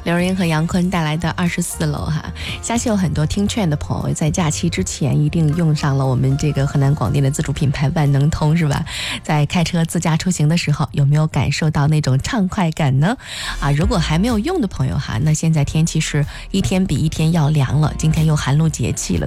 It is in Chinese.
刘仁和杨坤带来的24楼哈，相信有很多听劝的朋友在假期之前一定用上了我们这个河南广电的自主品牌万能通，是吧？在开车自驾出行的时候，有没有感受到那种畅快感呢？如果还没有用的朋友哈，那现在天气是一天比一天要凉了，今天又寒露节气了。